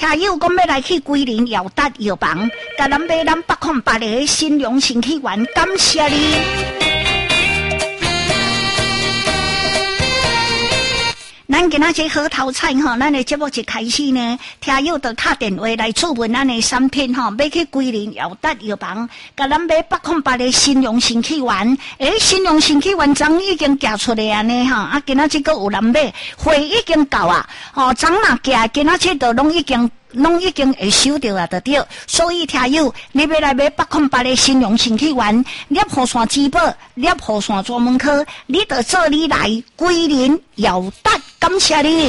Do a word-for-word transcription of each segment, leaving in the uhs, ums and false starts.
听友讲要来去桂林耀达药房，甲咱买咱八控八个新荣新起源，感谢你。咱今仔这好头菜吼，咱的节目一开始呢，听友就打电话来询问咱的产品吼，要去桂林耀达药房，甲咱买八控八的新荣新起源。诶，新荣新起源章已经寄出来安尼吼，啊，今仔这个有人买，货已经到啊，吼，章若寄，今仔这都拢已经。拢已经会收到啊，就对。所以听友，你要来买八控八的新荣新起源，猎户线珠宝，猎户线专门科，你就做你来桂林耀达，感谢你。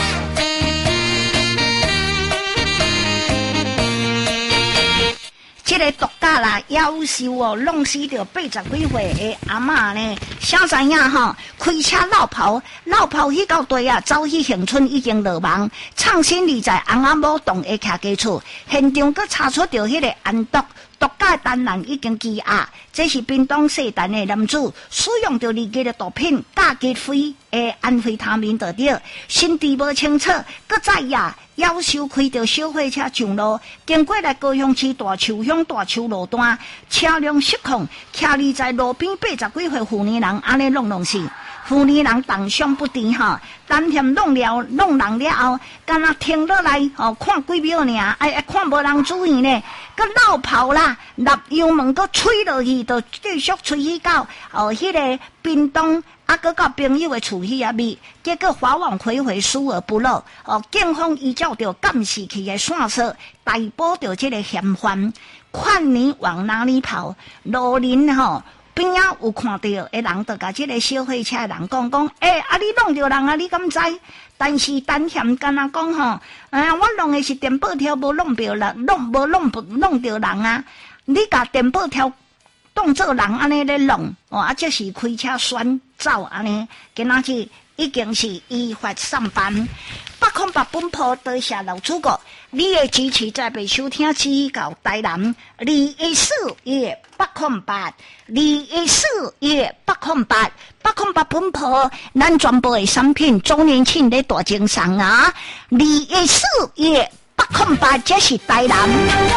这个独家啦，夭寿哦，弄死着八十几岁的阿嬷呢。啥知影吼？开车落跑，落跑去到地啊，走去乡村已经落网。创新里在翁仔某洞的徛家厝，现场佫查出着迄个安毒。独家单人已经羁押，这是屏东西单的男子使用着二级的毒品假结婚的安非他命得着，心智无清楚，搁再呀夭寿开着小货车上路，经过来高雄市大树乡大树路段，车辆失控，徛立在路边八十几岁妇女人安尼弄弄死。妇女人当伤不治吼，单嫌弄了弄人了后，敢若停落来吼看几秒尔，哎哎看无人注意呢，佮闹跑啦，立油门佮吹落去，就继续吹去到哦，迄、那个屏东啊，佮到朋友的厝去啊咪，结果法网恢恢，疏而不漏。哦，警方依照着监视器的线索，逮捕着这个嫌犯，看你往哪里跑，路人吼。边仔有看到的人，就甲这个小货车的人讲讲，诶、欸，啊你弄着人啊，你敢知？但是单嫌干那讲吼，哎呀，我弄的是电报条，无弄着人，弄无弄弄着人啊！你甲电报条当做人安尼咧弄，哦，啊，这是开车选走安尼，今仔日已经是依法上班。八控八本铺多谢老主顾，你的支持再被收听至到台南二一四月八控八，二一四月八控八，八控八本铺，咱全部的产品周年庆咧大精上啊！二一四月八控八，这是台南。